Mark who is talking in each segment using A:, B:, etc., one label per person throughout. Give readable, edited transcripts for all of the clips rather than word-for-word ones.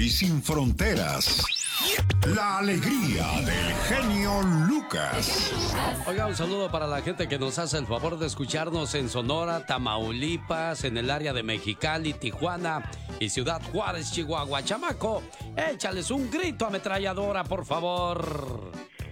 A: y sin fronteras. La alegría del genio Lucas.
B: Oiga, un saludo para la gente que nos hace el favor de escucharnos en Sonora, Tamaulipas, en el área de Mexicali, Tijuana y Ciudad Juárez, Chihuahua. Chamaco, échales un grito ametralladora, por favor.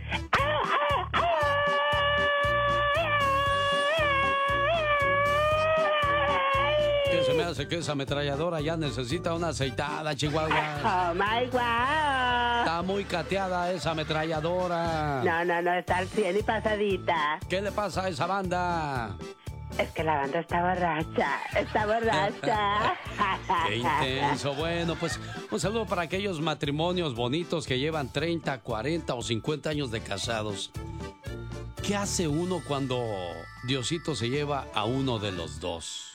B: ¿Qué se me hace que esa ametralladora ya necesita una aceitada, Chihuahua?
C: Oh my wow.
B: Está muy cateada esa ametralladora.
C: No, está al 100 y pasadita.
B: ¿Qué le pasa a esa banda?
C: Es que la banda está borracha.
B: ¡Qué intenso! Bueno, pues un saludo para aquellos matrimonios bonitos que llevan 30, 40 o 50 años de casados. ¿Qué hace uno cuando Diosito se lleva a uno de los dos?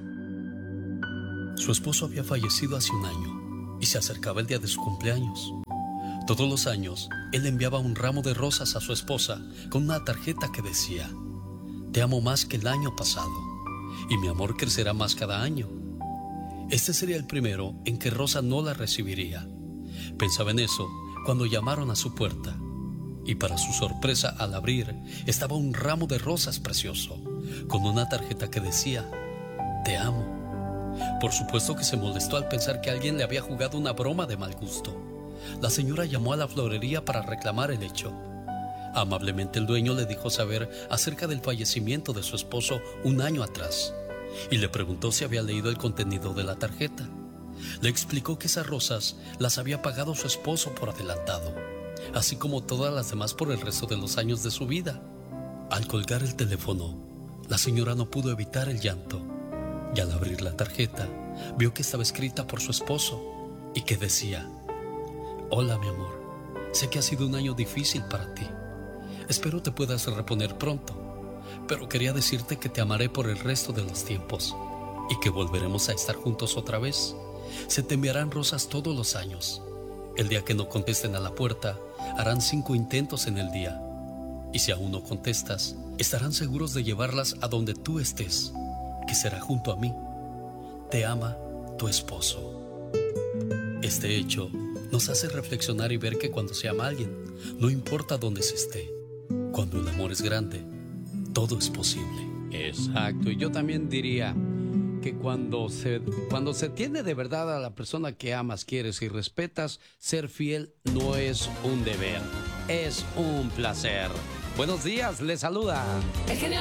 D: Su esposo había fallecido hace un año y se acercaba el día de su cumpleaños. Todos los años, él enviaba un ramo de rosas a su esposa con una tarjeta que decía: te amo más que el año pasado y mi amor crecerá más cada año. Este sería el primero en que Rosa no la recibiría. Pensaba en eso cuando llamaron a su puerta y para su sorpresa, al abrir, estaba un ramo de rosas precioso con una tarjeta que decía: te amo. Por supuesto que se molestó al pensar que alguien le había jugado una broma de mal gusto. La señora llamó a la florería para reclamar el hecho. Amablemente el dueño le dijo saber acerca del fallecimiento de su esposo un año atrás y le preguntó si había leído el contenido de la tarjeta. Le explicó que esas rosas las había pagado su esposo por adelantado, así como todas las demás por el resto de los años de su vida. Al colgar el teléfono, la señora no pudo evitar el llanto y al abrir la tarjeta vio que estaba escrita por su esposo y que decía: hola mi amor, sé que ha sido un año difícil para ti. Espero te puedas reponer pronto, pero quería decirte que te amaré por el resto de los tiempos y que volveremos a estar juntos otra vez. Se te enviarán rosas todos los años. El día que no contesten a la puerta, harán 5 intentos en el día. Y si aún no contestas, estarán seguros de llevarlas a donde tú estés, que será junto a mí. Te ama tu esposo. Este hecho nos hace reflexionar y ver que cuando se ama a alguien, no importa dónde se esté, cuando el amor es grande, todo es posible.
B: Exacto, y yo también diría que cuando se tiene de verdad a la persona que amas, quieres y respetas, ser fiel no es un deber, es un placer. Buenos días, les saluda
E: El genio